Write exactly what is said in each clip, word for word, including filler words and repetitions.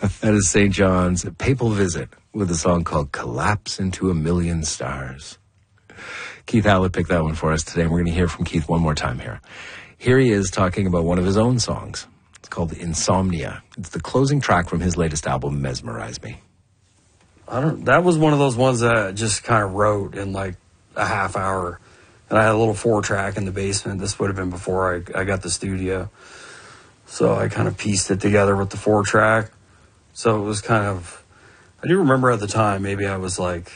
That is Saint John's Papal Visit with a song called Collapse into a Million Stars. Keith Hallett picked that one for us today, and we're going to hear from Keith one more time here. Here he is talking about one of his own songs. It's called Insomnia. It's the closing track from his latest album, Mesmerize Me. I don't. That was one of those ones that I just kind of wrote in like a half hour. And I had a little four track in the basement. This would have been before I, I got the studio. So I kind of pieced it together with the four track. So it was kind of, I do remember at the time, maybe I was like,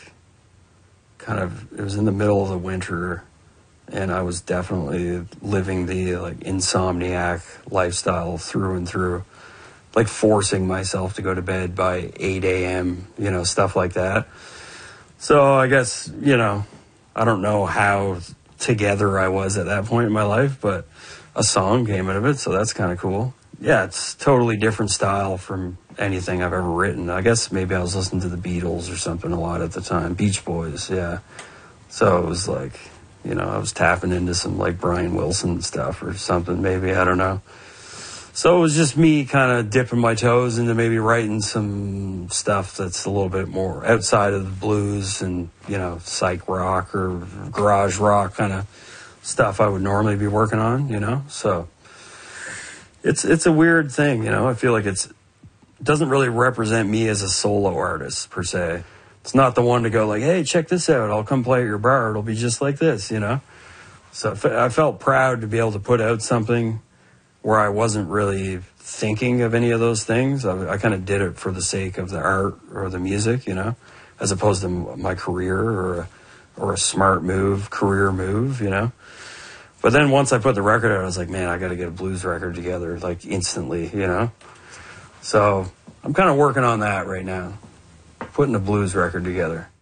kind of, it was in the middle of the winter, and I was definitely living the like insomniac lifestyle through and through, like forcing myself to go to bed by eight a.m., you know, stuff like that. So I guess, you know, I don't know how together I was at that point in my life, but a song came out of it, so that's kind of cool. Yeah, it's totally different style from anything I've ever written. I guess maybe I was listening to the Beatles or something a lot at the time. Beach Boys, yeah. So it was like, you know, I was tapping into some like Brian Wilson stuff or something, maybe, I don't know. So it was just me kind of dipping my toes into maybe writing some stuff that's a little bit more outside of the blues and, you know, psych rock or garage rock kind of stuff I would normally be working on, you know. So it's it's a weird thing, you know. I feel like it's it doesn't really represent me as a solo artist per se. It's not the one to go like, hey, check this out. I'll come play at your bar. It'll be just like this, you know. So I felt proud to be able to put out something where I wasn't really thinking of any of those things. I, I kind of did it for the sake of the art or the music, you know, as opposed to my career or a, or a smart move, career move, you know. But then once I put the record out, I was like, man, I got to get a blues record together, like instantly, you know. So I'm kind of working on that right now, putting a blues record together.